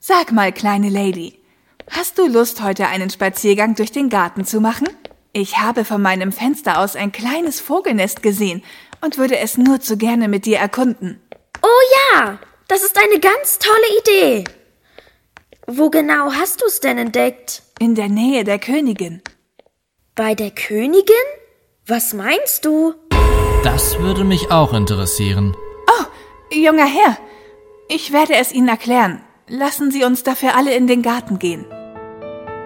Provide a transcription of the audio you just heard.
Sag mal, kleine Lady, hast du Lust, heute einen Spaziergang durch den Garten zu machen? Ich habe von meinem Fenster aus ein kleines Vogelnest gesehen und würde es nur zu gerne mit dir erkunden. Oh ja, das ist eine ganz tolle Idee. Wo genau hast du es denn entdeckt? In der Nähe der Königin. Bei der Königin? Was meinst du? Das würde mich auch interessieren. Oh, junger Herr, ich werde es Ihnen erklären. Lassen Sie uns dafür alle in den Garten gehen.